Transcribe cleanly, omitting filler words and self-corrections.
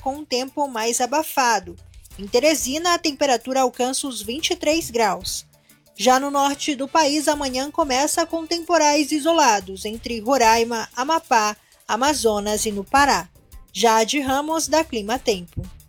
com um tempo mais abafado. Em Teresina, a temperatura alcança os 23 graus. Já no norte do país, amanhã começa com temporais isolados entre Roraima, Amapá, Amazonas e no Pará. Jade Ramos, da Clima Tempo.